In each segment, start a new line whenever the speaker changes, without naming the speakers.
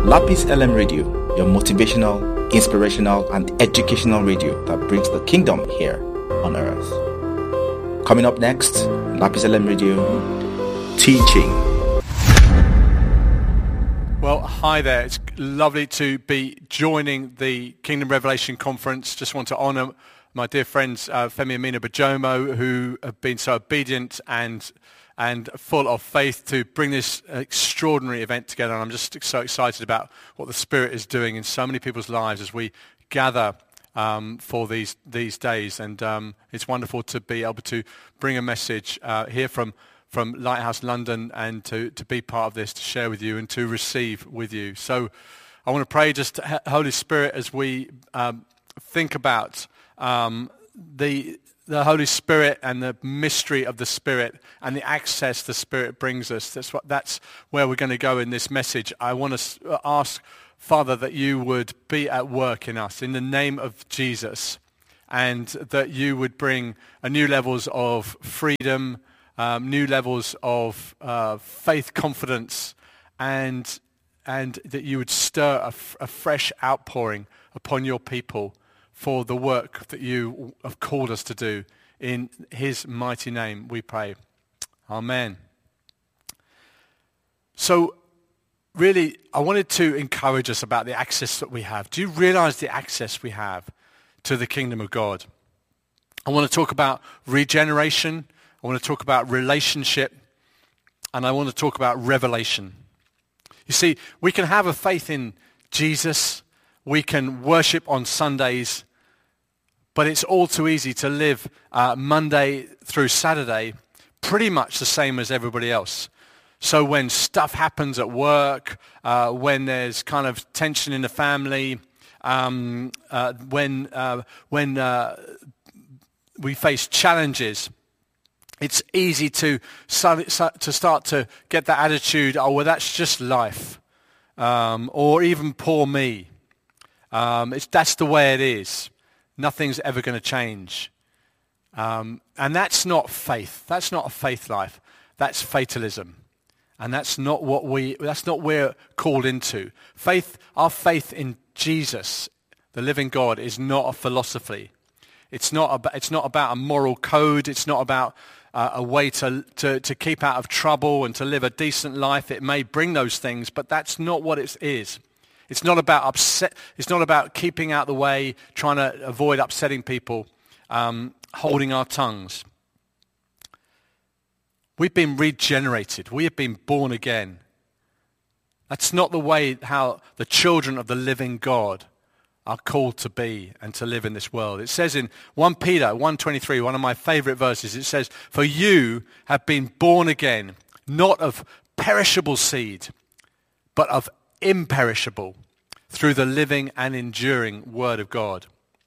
Lapis LM Radio, your motivational, inspirational, and educational radio that brings the kingdom here on earth. Coming up next, Lapis LM Radio, teaching.
Well, hi there. It's lovely to be joining the Kingdom Revelation Conference. Just want to honor my dear friends Femi and Mina Bajomo, who have been so obedient and full of faith to bring this extraordinary event together. And I'm just so excited about what the Spirit is doing in so many people's lives as we gather for these days. And it's wonderful to be able to bring a message here from Lighthouse London and to be part of this, to share with you and to receive with you. So I want to pray just Holy Spirit as we think about the Holy Spirit and the mystery of the Spirit and the access the Spirit brings us. That's where we're going to go in this message. I want to ask, Father, that you would be at work in us in the name of Jesus, and that you would bring a new levels of freedom, new levels of faith, confidence, and that you would stir a fresh outpouring upon your people for the work that you have called us to do. In his mighty name we pray. Amen. So really, I wanted to encourage us about the access that we have. Do you realize the access we have to the kingdom of God? I want to talk about regeneration. I want to talk about relationship. And I want to talk about revelation. You see, we can have a faith in Jesus. We can worship on Sundays. But it's all too easy to live Monday through Saturday pretty much the same as everybody else. So when stuff happens at work, when there's kind of tension in the family, when we face challenges, it's easy to start to get that attitude, oh, well, that's just life. Or even poor me. That's the way it is. Nothing's ever going to change. And that's not faith. That's not a faith life. That's fatalism. And that's not what we're called into. Faith, our faith in Jesus, the living God, is not a philosophy. It's not about a moral code. It's not about a way to keep out of trouble and to live a decent life. It may bring those things, but that's not what it is. It's not about upset. It's not about keeping out the way, trying to avoid upsetting people, holding our tongues. We've been regenerated. We have been born again. That's not the way how the children of the living God are called to be and to live in this world. It says in 1 Peter 1:23, one of my favorite verses, it says, "For you have been born again, not of perishable seed, but of imperishable, through the living and enduring Word of God."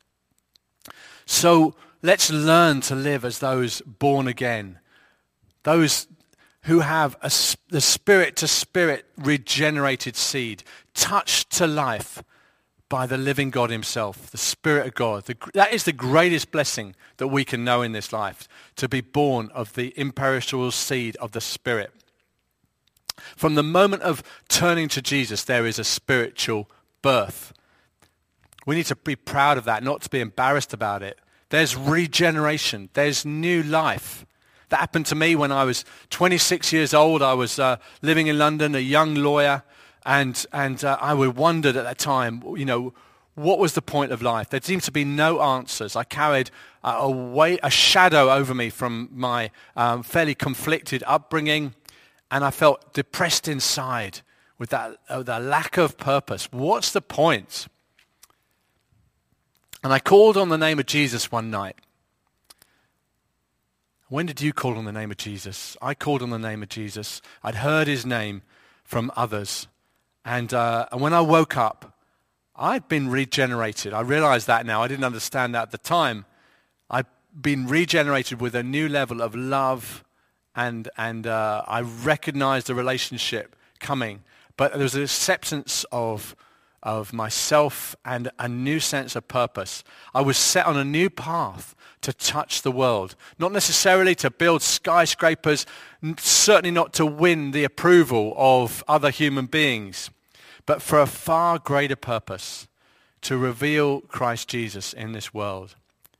So let's learn to live as those born again, those who have the spirit-to-spirit regenerated seed, touched to life by the living God himself, the Spirit of God. That is the greatest blessing that we can know in this life, to be born of the imperishable seed of the Spirit. From the moment of turning to Jesus, there is a spiritual birth. We need to be proud of that, not to be embarrassed about it. There's regeneration. There's new life. That happened to me when I was 26 years old. I was living in London, a young lawyer, and I wondered at that time, what was the point of life? There seemed to be no answers. I carried a shadow over me from my fairly conflicted upbringing. And I felt depressed inside with the lack of purpose. What's the point? And I called on the name of Jesus one night. When did you call on the name of Jesus? I called on the name of Jesus. I'd heard his name from others. And when I woke up, I'd been regenerated. I realized that now. I didn't understand that at the time. I'd been regenerated with a new level of love, and I recognized the relationship coming. But there was an acceptance of myself and a new sense of purpose. I was set on a new path to touch the world. Not necessarily to build skyscrapers, certainly not to win the approval of other human beings, but for a far greater purpose, to reveal Christ Jesus in this world,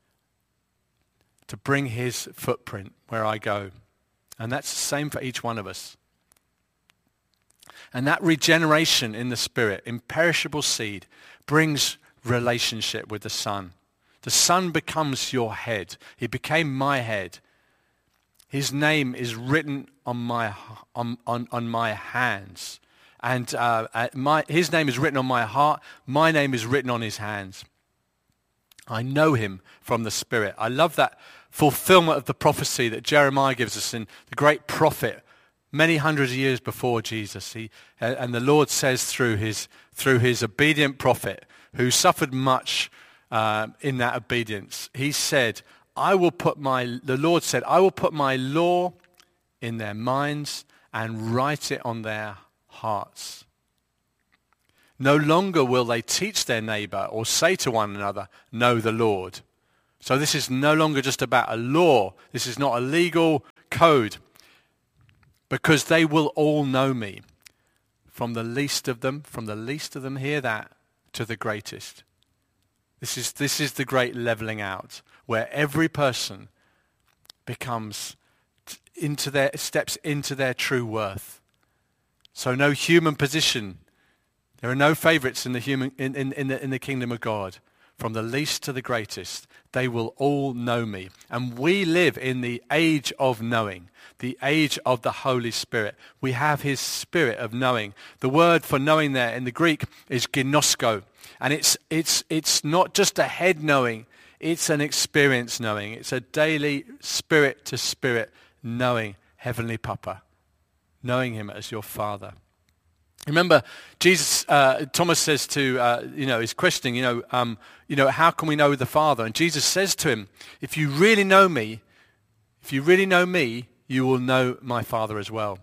to bring his footprint where I go. And that's the same for each one of us. And that regeneration in the Spirit, imperishable seed, brings relationship with the Son. The Son becomes your head. He became my head. His name is written on my hands. And his name is written on my heart. My name is written on his hands. I know him from the Spirit. I love that fulfillment of the prophecy that Jeremiah gives us in the great prophet many hundreds of years before Jesus. And the Lord says through his obedient prophet, who suffered much in that obedience, he said, the Lord said, I will put my law in their minds and write it on their hearts. No longer will they teach their neighbor or say to one another, know the Lord. So this is no longer just about a law. This is not a legal code. Because they will all know me. From the least of them, hear that, to the greatest. This is the great leveling out, where every person steps into their true worth. So no human position. There are no favorites in the kingdom of God. From the least to the greatest, they will all know me. And we live in the age of knowing, the age of the Holy Spirit. We have his spirit of knowing. The word for knowing there in the Greek is ginosko. And it's not just a head knowing, it's an experience knowing. It's a daily spirit to spirit knowing Heavenly Papa, knowing him as your Father. Remember, Jesus, Thomas says to, he's questioning, how can we know the Father? And Jesus says to him, if you really know me, you will know my Father as well.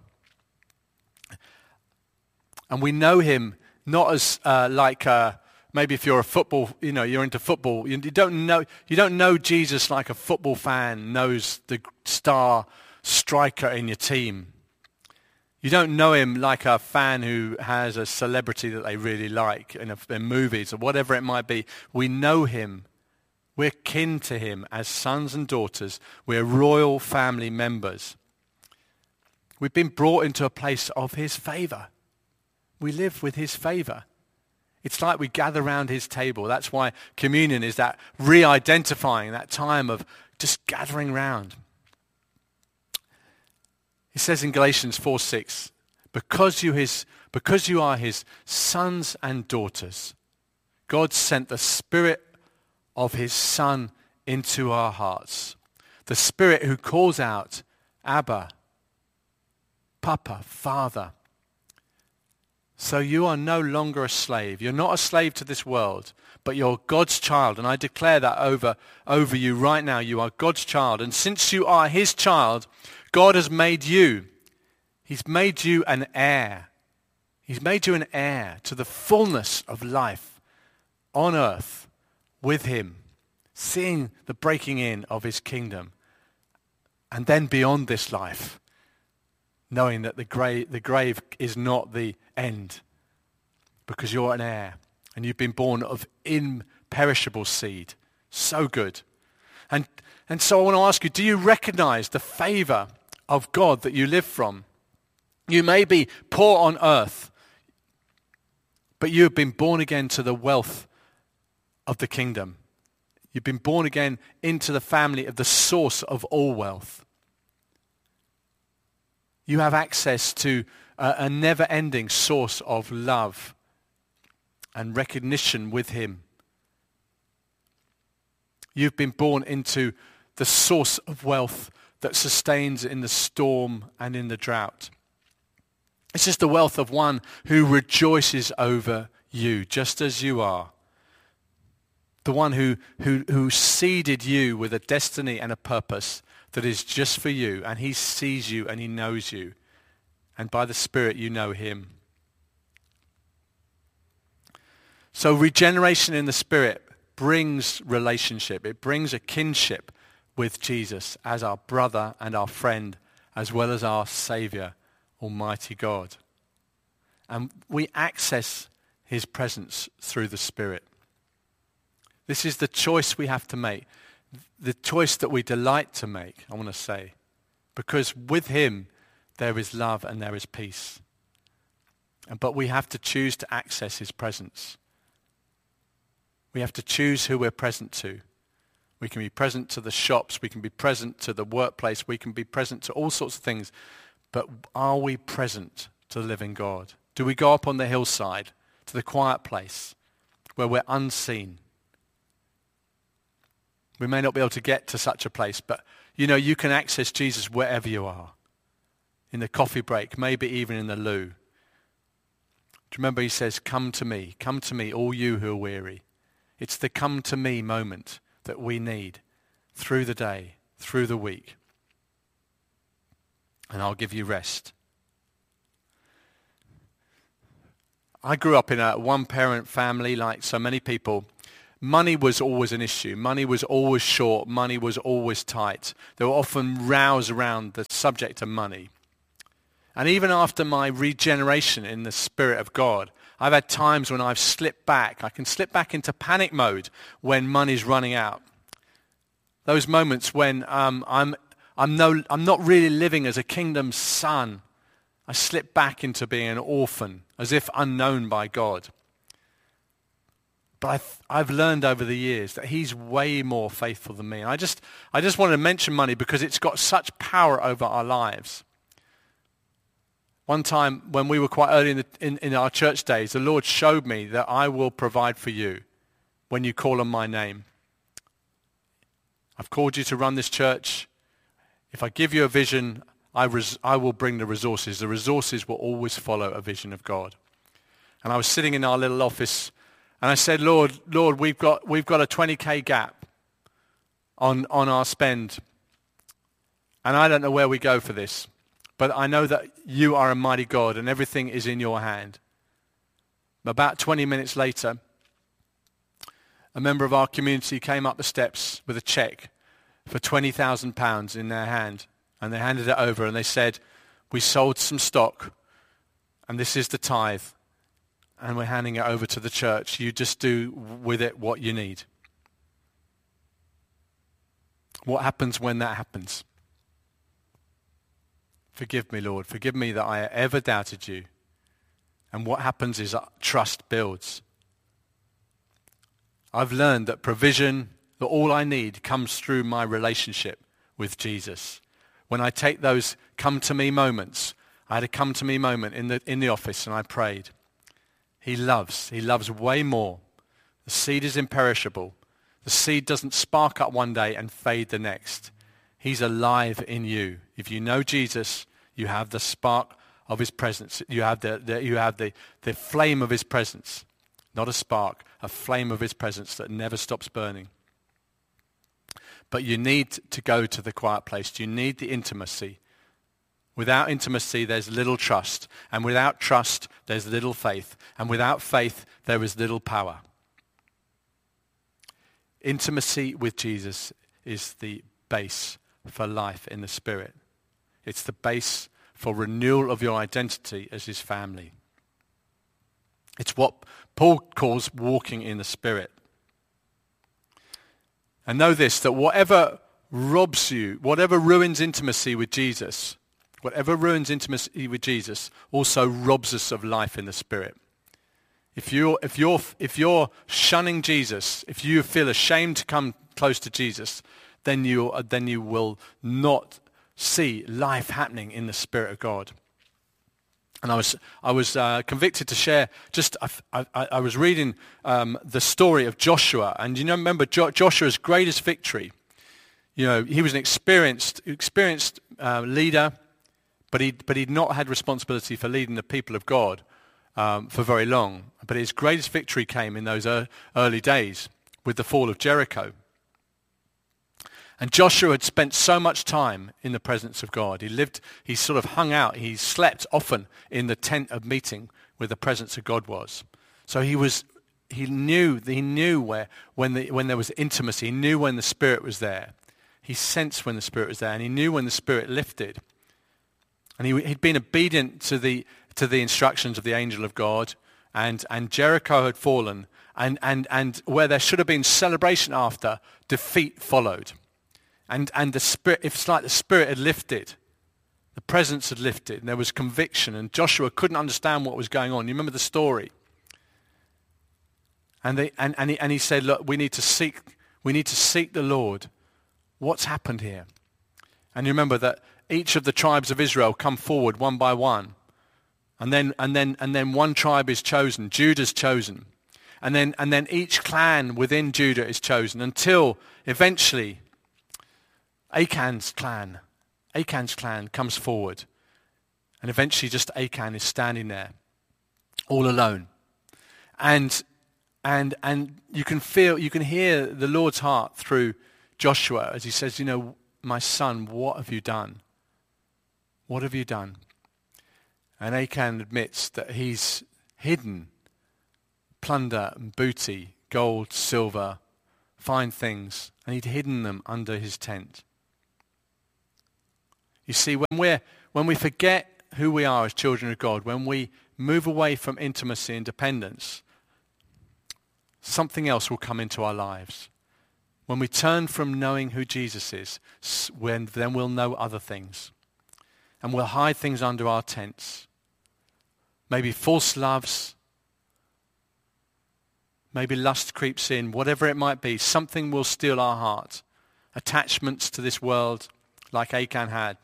And we know him not as maybe if you're a football, you're into football. You don't know Jesus like a football fan knows the star striker in your team. You don't know him like a fan who has a celebrity that they really like in movies or whatever it might be. We know him. We're kin to him as sons and daughters. We're royal family members. We've been brought into a place of his favor. We live with his favor. It's like we gather around his table. That's why communion is that re-identifying, that time of just gathering round. He says in Galatians 4:6, because you are his sons and daughters, God sent the Spirit of his Son into our hearts. The Spirit who calls out, Abba, Papa, Father. So you are no longer a slave. You're not a slave to this world, but you're God's child. And I declare that over you right now. You are God's child. And since you are his child, God has made you. He's made you an heir. He's made you an heir to the fullness of life on earth with him, seeing the breaking in of his kingdom. And then beyond this life, knowing that the grave is not the end, because you're an heir and you've been born of imperishable seed. So good. And so I want to ask you, do you recognize the favor of God that you live from? You may be poor on earth, but you have been born again to the wealth of the kingdom. You've been born again into the family of the source of all wealth. You have access to a never-ending source of love and recognition with him. You've been born into the source of wealth that sustains in the storm and in the drought. It's just the wealth of one who rejoices over you, just as you are. The one who seeded you with a destiny and a purpose that is just for you, and he sees you and he knows you. And by the Spirit you know him. So regeneration in the Spirit brings relationship. It brings a kinship with Jesus as our brother and our friend, as well as our Savior, Almighty God. And we access his presence through the Spirit. This is the choice we have to make. The choice that we delight to make, I want to say. Because with him, there is love and there is peace. But we have to choose to access his presence. We have to choose who we're present to. We can be present to the shops. We can be present to the workplace. We can be present to all sorts of things. But are we present to the living God? Do we go up on the hillside to the quiet place where we're unseen? We may not be able to get to such a place, but you can access Jesus wherever you are. In the coffee break, maybe even in the loo. Do you remember he says, come to me, all you who are weary. It's the come to me moment that we need through the day, through the week. And I'll give you rest. I grew up in a one-parent family like so many people. Money was always an issue. Money was always short. Money was always tight. There were often rows around the subject of money. And even after my regeneration in the Spirit of God, I've had times when I've slipped back. I can slip back into panic mode when money's running out. Those moments when I'm not really living as a kingdom son. I slip back into being an orphan, as if unknown by God. But I've learned over the years that he's way more faithful than me. And I just wanted to mention money because it's got such power over our lives. One time when we were quite early in our church days, the Lord showed me that I will provide for you when you call on my name. I've called you to run this church. If I give you a vision, I will bring the resources. The resources will always follow a vision of God. And I was sitting in our little office and I said, Lord, we've got a 20K gap on our spend. And I don't know where we go for this. But I know that you are a mighty God and everything is in your hand. About 20 minutes later, a member of our community came up the steps with a cheque for £20,000 in their hand. And they handed it over and they said, we sold some stock and this is the tithe. And we're handing it over to the church. You just do with it what you need. What happens when that happens? Forgive me, Lord. Forgive me that I ever doubted you. And what happens is trust builds. I've learned that provision, that all I need comes through my relationship with Jesus. When I take those come to me moments, I had a come to me moment in the office and I prayed. He loves way more. The seed is imperishable. The seed doesn't spark up one day and fade the next. He's alive in you. If you know Jesus, you have the spark of his presence. You have the flame of his presence. Not a spark, a flame of his presence that never stops burning. But you need to go to the quiet place. You need the intimacy. Without intimacy, there's little trust. And without trust, there's little faith. And without faith, there is little power. Intimacy with Jesus is the base for life in the Spirit. It's the base for renewal of your identity as his family. It's what Paul calls walking in the Spirit. And know this, that whatever robs you, whatever ruins intimacy with Jesus, also robs us of life in the Spirit. If you're shunning Jesus, if you feel ashamed to come close to Jesus, then you will not see life happening in the Spirit of God. And I was convicted to share. I was reading the story of Joshua, and remember Joshua's greatest victory. He was an experienced leader, but he'd not had responsibility for leading the people of God for very long. But his greatest victory came in those early days with the fall of Jericho. And Joshua had spent so much time in the presence of God. He sort of hung out. He slept often in the tent of meeting where the presence of God was. So he knew where when there was intimacy. He knew when the Spirit was there. He sensed when the Spirit was there, and he knew when the Spirit lifted. And he'd been obedient to to the instructions of the angel of God, and Jericho had fallen, and where there should have been celebration after, defeat followed. And the Spirit, it's like the Spirit had lifted. The presence had lifted, and there was conviction, and Joshua couldn't understand what was going on. You remember the story? And he said, look, we need to seek the Lord. What's happened here? And you remember that each of the tribes of Israel come forward one by one. And then one tribe is chosen, Judah's chosen. And then each clan within Judah is chosen until eventually Achan's clan comes forward. And eventually just Achan is standing there all alone. And you can hear the Lord's heart through Joshua as he says, my son, what have you done? What have you done? And Achan admits that he's hidden plunder and booty, gold, silver, fine things, and he'd hidden them under his tent. You see, when we forget who we are as children of God, when we move away from intimacy and dependence, something else will come into our lives. When we turn from knowing who Jesus is, then we'll know other things. And we'll hide things under our tents. Maybe false loves. Maybe lust creeps in. Whatever it might be, something will steal our heart. Attachments to this world like Achan had.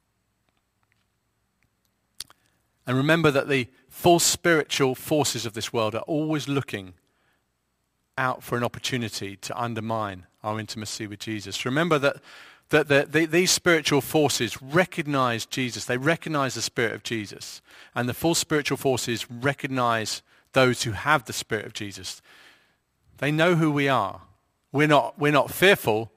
And remember that the false spiritual forces of this world are always looking out for an opportunity to undermine our intimacy with Jesus. Remember that these spiritual forces recognize Jesus. They recognize the Spirit of Jesus. And the false spiritual forces recognize those who have the Spirit of Jesus. They know who we are. We're not fearful,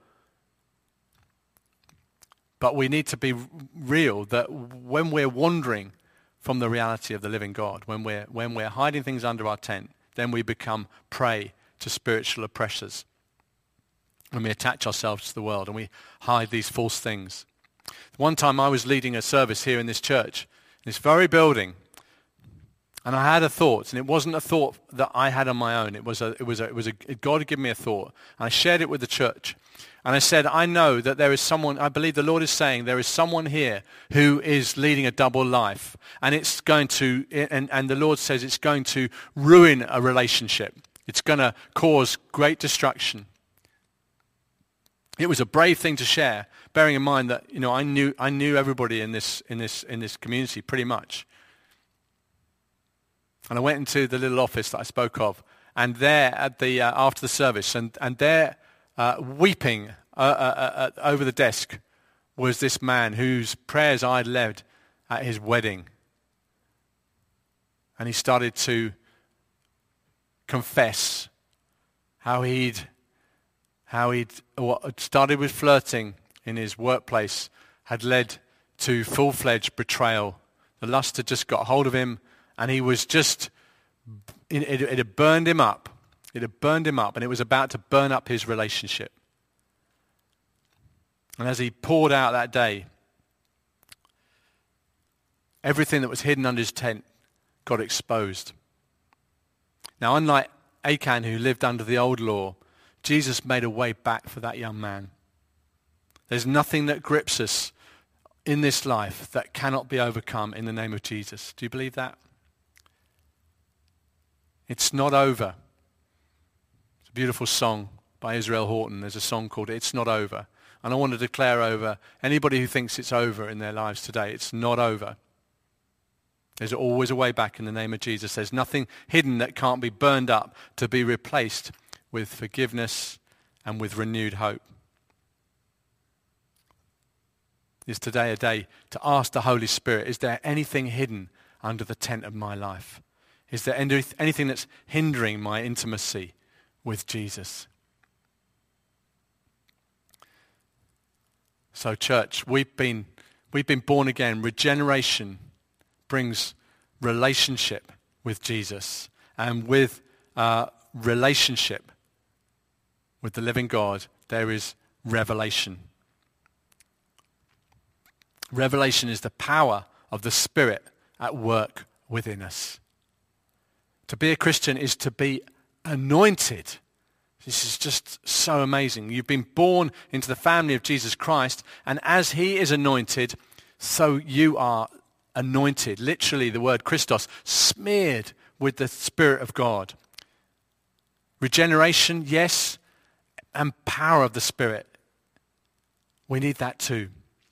but we need to be real that when we're wandering from the reality of the living God, when we're hiding things under our tent, then we become prey to spiritual oppressors. When we attach ourselves to the world and we hide these false things. One time I was leading a service here in this church, in this very building, and I had a thought, and it wasn't a thought that I had on my own. God had given me a thought, and I shared it with the church. And I said, I know that there is someone, I believe the Lord is saying, there is someone here who is leading a double life, and it's going to, and the Lord says it's going to ruin a relationship. It's going to cause great destruction. It was a brave thing to share, bearing in mind that I knew everybody in this community pretty much. And I went into the little office that I spoke of, and there at the after the service, and there weeping over the desk was this man whose prayers I'd led at his wedding, and he started to confess how he'd what started with flirting in his workplace had led to full-fledged betrayal. The lust had just got hold of him, and he was just, it had burned him up. It had burned him up, and it was about to burn up his relationship. And as he poured out that day, everything that was hidden under his tent got exposed. Now, unlike Achan, who lived under the old law, Jesus made a way back for that young man. There's nothing that grips us in this life that cannot be overcome in the name of Jesus. Do you believe that? It's not over. It's a beautiful song by Israel Houghton. There's a song called It's Not Over. And I want to declare over anybody who thinks it's over in their lives today, it's not over. There's always a way back in the name of Jesus. There's nothing hidden that can't be burned up to be replaced with forgiveness and with renewed hope. Is today a day to ask the Holy Spirit, is there anything hidden under the tent of my life? Is there anything that's hindering my intimacy with Jesus? So church, we've been born again. Regeneration brings relationship with Jesus, and with relationship with the living God, there is revelation. Revelation is the power of the Spirit at work within us. To be a Christian is to be anointed. This is just so amazing. You've been born into the family of Jesus Christ, and as he is anointed, so you are anointed. Literally, the word Christos, smeared with the Spirit of God. Regeneration, yes, and power of the Spirit. We need that too.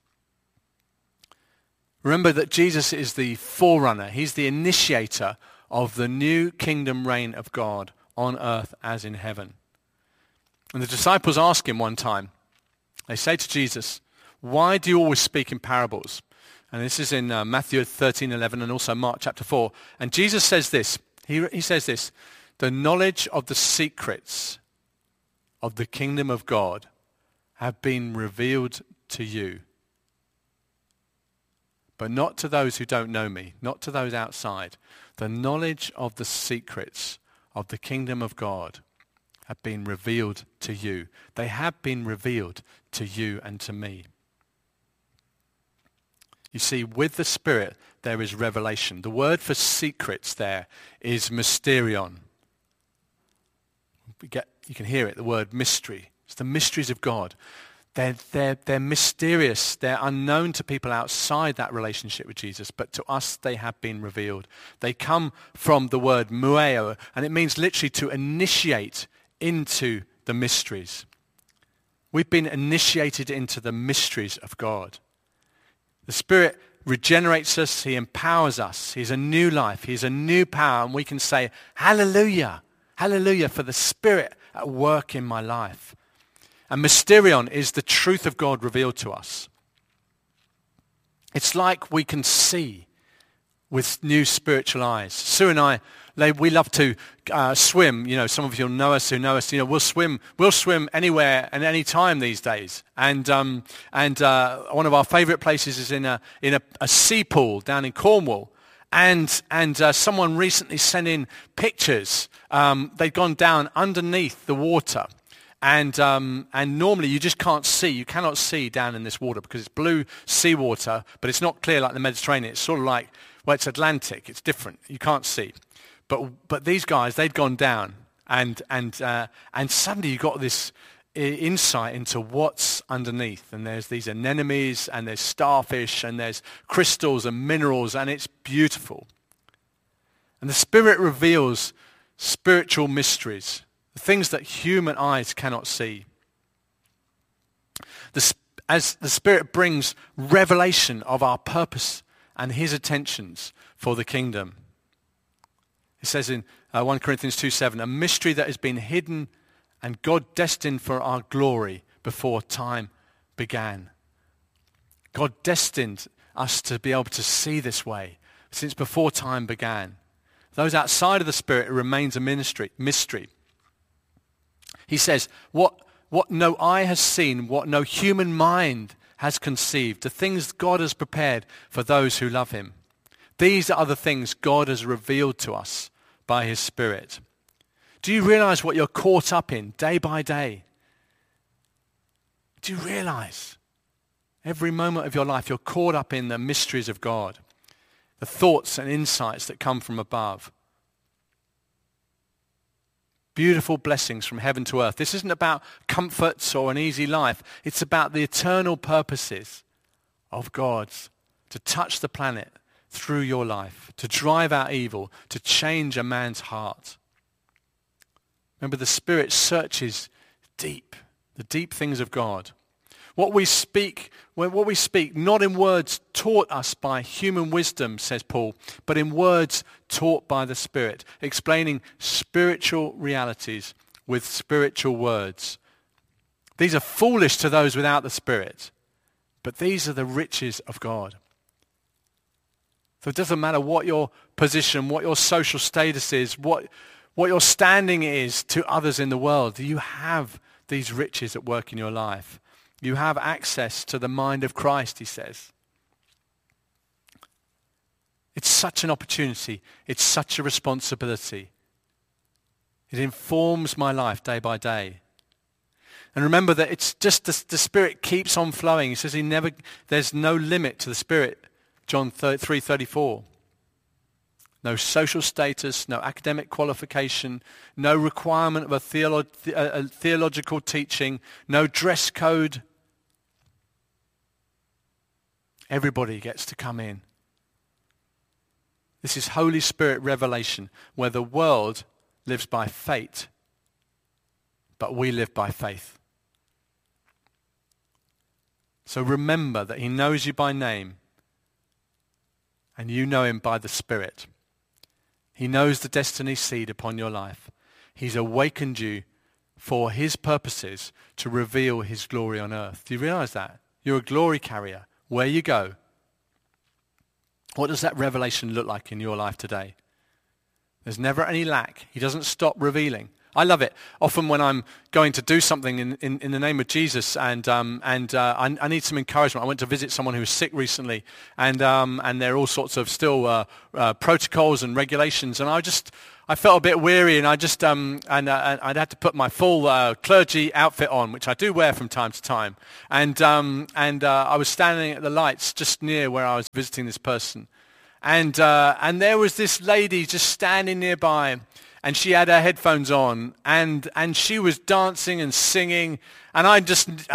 Remember that Jesus is the forerunner. He's the initiator of the new kingdom reign of God on earth as in heaven. And the disciples ask him one time, they say to Jesus, why do you always speak in parables? And this is in Matthew 13:11 and also Mark chapter 4. And Jesus says this, he says this, the knowledge of the secrets of the kingdom of God have been revealed to you. But not to those who don't know me, not to those outside. The knowledge of the secrets of the kingdom of God have been revealed to you. They have been revealed to you and to me. You see, with the Spirit, there is revelation. The word for secrets there is mysterion. You can hear it, the word mystery. It's the mysteries of God. They're mysterious. They're unknown to people outside that relationship with Jesus, but to us they have been revealed. They come from the word mueo, and it means literally to initiate into the mysteries. We've been initiated into the mysteries of God. The Spirit regenerates us. He empowers us. He's a new life. He's a new power, and we can say, hallelujah, hallelujah for the Spirit at work in my life. And mysterion is the truth of God revealed to us. It's like we can see with new spiritual eyes. Sue and I, we love to swim. You know, some of you know us who know us. You know, we'll swim anywhere and any time these days. And one of our favourite places is in a sea pool down in Cornwall. And someone recently sent in pictures. They'd gone down underneath the water. And normally you just can't see. You cannot see down in this water because it's blue seawater, but it's not clear like the Mediterranean. It's sort of like, well, it's Atlantic. It's different. You can't see. But these guys, they'd gone down, and suddenly you got this insight into what's underneath. And there's these anemones, and there's starfish, and there's crystals and minerals, and it's beautiful. And the Spirit reveals spiritual mysteries, the things that human eyes cannot see. As the Spirit brings revelation of our purpose and his intentions for the kingdom. It says in 1 Corinthians 2:7, a mystery that has been hidden and God destined for our glory before time began. God destined us to be able to see this way since before time began. Those outside of the Spirit, it remains a mystery. He says, what no eye has seen, what no human mind has conceived, the things God has prepared for those who love him. These are the things God has revealed to us by his Spirit. Do you realize what you're caught up in day by day? Do you realize every moment of your life you're caught up in the mysteries of God, the thoughts and insights that come from above? Beautiful blessings from heaven to earth. This isn't about comforts or an easy life. It's about the eternal purposes of God to touch the planet through your life, to drive out evil, to change a man's heart. Remember, the Spirit searches deep, the deep things of God. What we speak, not in words taught us by human wisdom, says Paul, but in words taught by the Spirit, explaining spiritual realities with spiritual words. These are foolish to those without the Spirit, but these are the riches of God. So it doesn't matter what your position, what your social status is, what your standing is to others in the world. You have these riches at work in your life. You have access to the mind of Christ, he says. It's such an opportunity. It's such a responsibility. It informs my life day by day. And remember that it's just the Spirit keeps on flowing. He says there's no limit to the Spirit. John 3:34. No social status, no academic qualification, no requirement of a theological teaching, no dress code. Everybody gets to come in. This is Holy Spirit revelation, where the world lives by fate, but we live by faith. So remember that he knows you by name, and you know him by the Spirit. He knows the destiny seed upon your life. He's awakened you for his purposes to reveal his glory on earth. Do you realize that? You're a glory carrier. Where you go. What does that revelation look like in your life today? There's never any lack. He doesn't stop revealing. I love it. Often when I'm going to do something in the name of Jesus and I need some encouragement. I went to visit someone who was sick recently and there are all sorts of still protocols and regulations, and I felt a bit weary, and I'd had to put my full clergy outfit on, which I do wear from time to time. And I was standing at the lights just near where I was visiting this person. And there was this lady just standing nearby, and she had her headphones on, and she was dancing and singing, and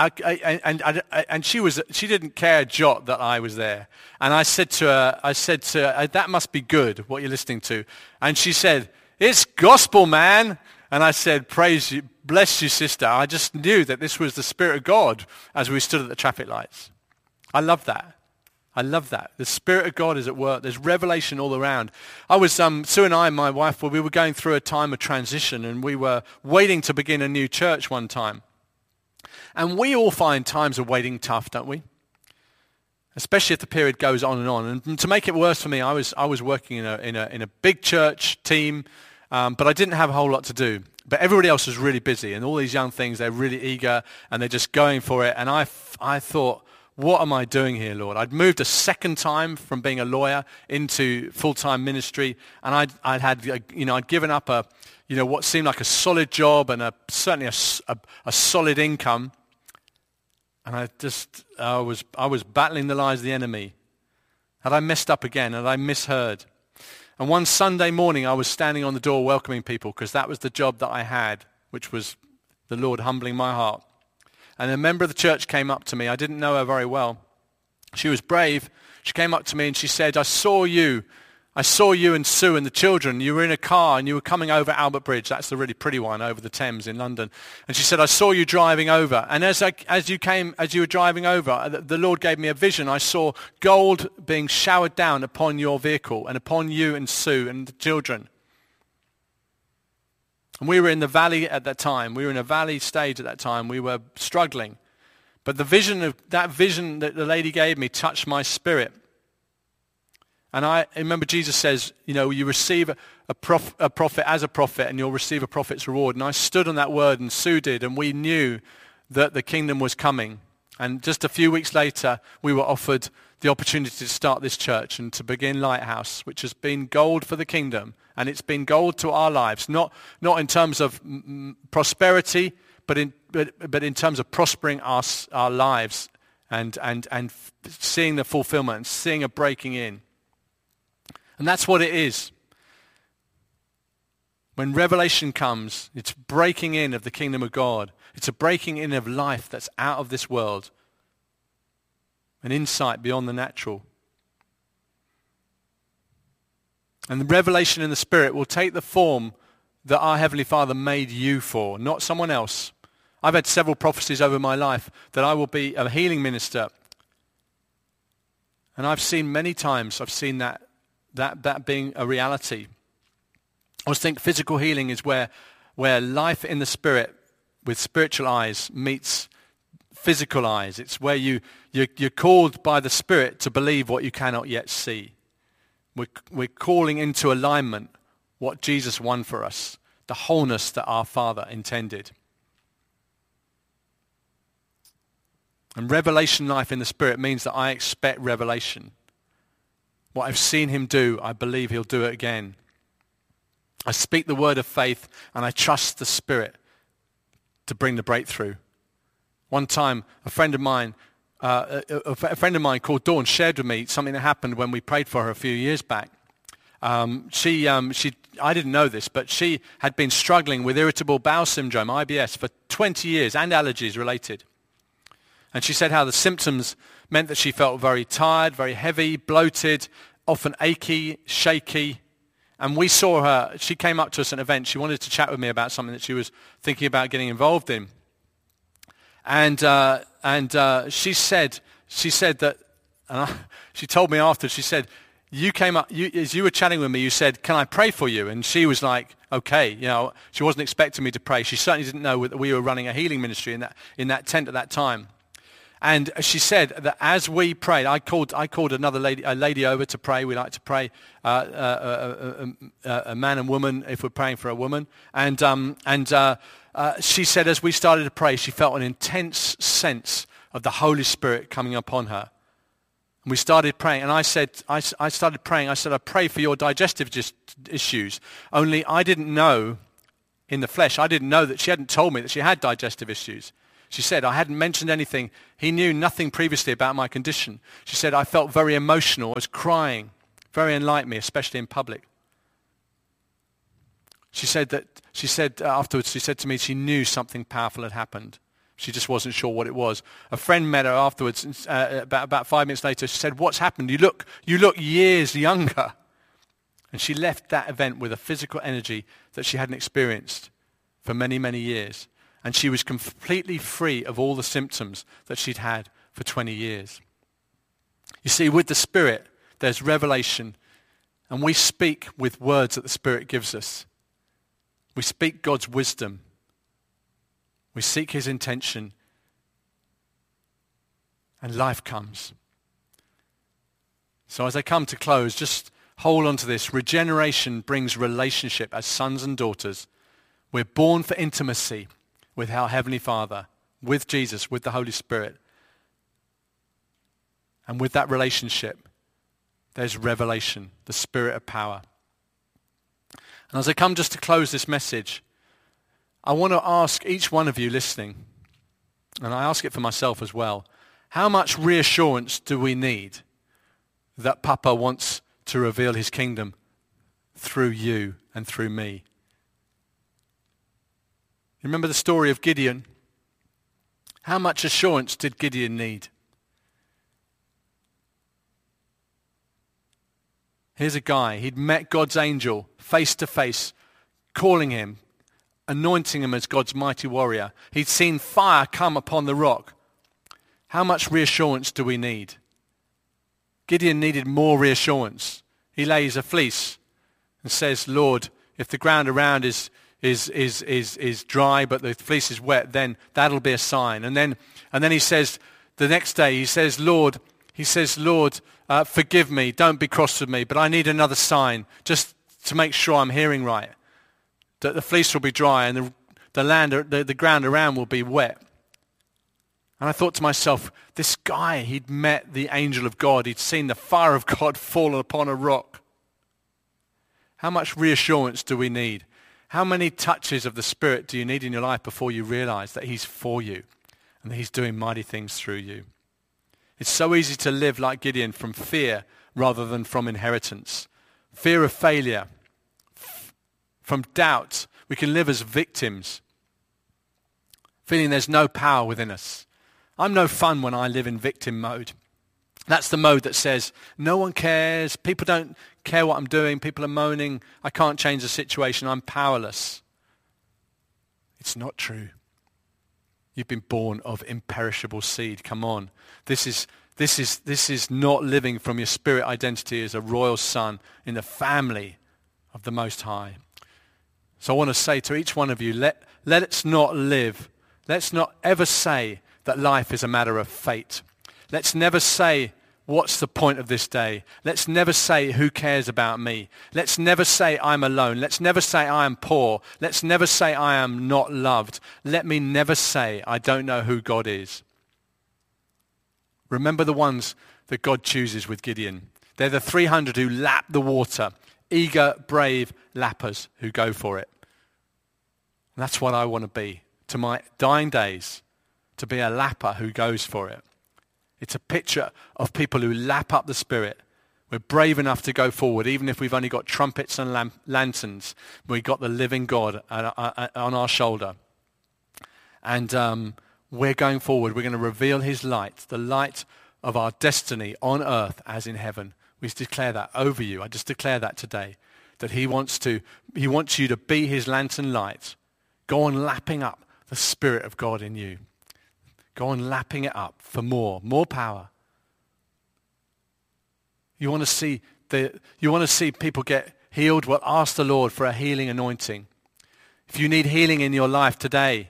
she didn't care a jot that I was there. And I said to her, that must be good, what you're listening to. And she said, "It's gospel, man." And I said, "Praise you, bless you, sister." I just knew that this was the Spirit of God as we stood at the traffic lights. I love that. I love that. The Spirit of God is at work. There's revelation all around. I was, Sue and I, my wife, we were going through a time of transition, and we were waiting to begin a new church one time. And we all find times of waiting tough, don't we? Especially if the period goes on. And to make it worse for me, I was working in a big church team, but I didn't have a whole lot to do. But everybody else was really busy, and all these young things, they're really eager, and they're just going for it. And I thought, what am I doing here, Lord? I'd moved a second time from being a lawyer into full-time ministry, and I'd given up what seemed like a solid job and certainly a solid income. And I was battling the lies of the enemy. Had I messed up again? Had I misheard? And one Sunday morning, I was standing on the door welcoming people, because that was the job that I had, which was the Lord humbling my heart. And a member of the church came up to me. I didn't know her very well. She was brave. She came up to me and she said, I saw you and Sue and the children. You were in a car and you were coming over Albert Bridge. That's the really pretty one over the Thames in London. And she said, I saw you driving over. And as you were driving over, the Lord gave me a vision. I saw gold being showered down upon your vehicle and upon you and Sue and the children. And we were in the valley at that time. We were in a valley stage at that time. We were struggling. But the vision that the lady gave me touched my spirit. And I remember Jesus says, you receive a prophet as a prophet, and you'll receive a prophet's reward. And I stood on that word, and Sue did, and we knew that the kingdom was coming. And just a few weeks later, we were offered the opportunity to start this church and to begin Lighthouse, which has been gold for the kingdom. And it's been gold to our lives, not in terms of prosperity, but in terms of prospering our lives and seeing the fulfillment and seeing a breaking in. And that's what it is. When revelation comes, it's breaking in of the kingdom of God. It's a breaking in of life that's out of this world. An insight beyond the natural. And the revelation in the Spirit will take the form that our Heavenly Father made you for, not someone else. I've had several prophecies over my life that I will be a healing minister. And I've seen many times, that being a reality. I always think physical healing is where life in the Spirit with spiritual eyes meets physical eyes. It's where you're called by the Spirit to believe what you cannot yet see. We're calling into alignment what Jesus won for us, the wholeness that our Father intended. And revelation life in the Spirit means that I expect revelation. What I've seen him do, I believe he'll do it again. I speak the word of faith and I trust the Spirit to bring the breakthrough. One time, a friend of mine called Dawn shared with me something that happened when we prayed for her a few years back. I didn't know this, but she had been struggling with irritable bowel syndrome, IBS, for 20 years, and allergies related. And she said how the symptoms meant that she felt very tired, very heavy, bloated, often achy, shaky. And we saw her, she came up to us at an event. She wanted to chat with me about something that she was thinking about getting involved in. And she said that, she told me after, she said, you came up, as you were chatting with me, you said, can I pray for you? And she was like, okay. She wasn't expecting me to pray. She certainly didn't know that we were running a healing ministry in that tent at that time. And she said that as we prayed, I called a lady over to pray. We like to pray, a man and woman if we're praying for a woman. And she said as we started to pray, she felt an intense sense of the Holy Spirit coming upon her. And we started praying, and I started praying. I said, I pray for your digestive issues. Only I didn't know in the flesh. I didn't know that she hadn't told me that she had digestive issues. She said, I hadn't mentioned anything. He knew nothing previously about my condition. She said, I felt very emotional. I was crying, very unlike me, especially in public. She said afterwards, she said to me, she knew something powerful had happened. She just wasn't sure what it was. A friend met her afterwards, about 5 minutes later. She said, what's happened? You look years younger. And she left that event with a physical energy that she hadn't experienced for many, many years. And she was completely free of all the symptoms that she'd had for 20 years. You see, with the Spirit, there's revelation. And we speak with words that the Spirit gives us. We speak God's wisdom. We seek his intention. And life comes. So as I come to close, just hold on to this. Regeneration brings relationship as sons and daughters. We're born for intimacy with our Heavenly Father, with Jesus, with the Holy Spirit. And with that relationship, there's revelation, the Spirit of power. And as I come just to close this message, I want to ask each one of you listening, and I ask it for myself as well, how much reassurance do we need that Papa wants to reveal his kingdom through you and through me? You remember the story of Gideon? How much assurance did Gideon need? Here's a guy, he'd met God's angel face to face, calling him, anointing him as God's mighty warrior. He'd seen fire come upon the rock. How much reassurance do we need? Gideon needed more reassurance. He lays a fleece and says, Lord, if the ground around is dry but the fleece is wet, then that'll be a sign. And then he says, the next day, he says, Lord, forgive me, don't be cross with me, but I need another sign just to make sure I'm hearing right. That the fleece will be dry and the ground around will be wet. And I thought to myself, this guy, he'd met the angel of God. He'd seen the fire of God fall upon a rock. How much reassurance do we need? How many touches of the Spirit do you need in your life before you realize that he's for you and that he's doing mighty things through you? It's so easy to live like Gideon from fear rather than from inheritance. Fear of failure. From doubt. We can live as victims, feeling there's no power within us. I'm no fun when I live in victim mode. That's the mode that says, no one cares, people don't care what I'm doing, people are moaning, I can't change the situation, I'm powerless. It's not true. You've been born of imperishable seed. Come on. This is not living from your spirit identity as a royal son in the family of the Most High. So I want to say to each one of you, let's not live, let's not ever say that life is a matter of fate. Let's never say, what's the point of this day? Let's never say, who cares about me? Let's never say, I'm alone. Let's never say, I am poor. Let's never say, I am not loved. Let me never say, I don't know who God is. Remember the ones that God chooses with Gideon. They're the 300 who lap the water. Eager, brave lappers who go for it. And that's what I want to be to my dying days, to be a lapper who goes for it. It's a picture of people who lap up the Spirit We're brave enough to go forward, even if we've only got trumpets and lanterns. We've got the living God on our shoulder. And we're going forward. We're going to reveal his light, the light of our destiny on earth as in heaven. We declare that over you. I just declare that today, that he wants you to be his lantern light. Go on lapping up the Spirit of God in you. Go on lapping it up for more power. You want to see people get healed? Well, ask the Lord for a healing anointing. If you need healing in your life today,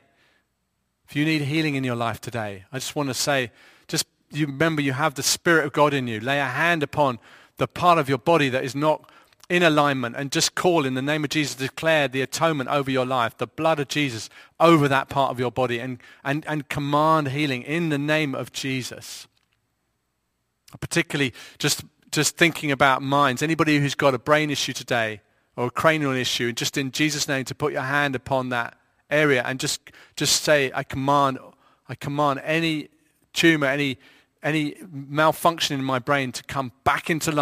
I just want to say, you remember you have the Spirit of God in you. Lay a hand upon the part of your body that is not in alignment and just call in the name of Jesus, declare the atonement over your life, the blood of Jesus over that part of your body, and command healing in the name of Jesus. Particularly just thinking about minds. Anybody who's got a brain issue today or a cranial issue, just in Jesus' name to put your hand upon that area and just say, I command any tumor, any malfunction in my brain to come back into life.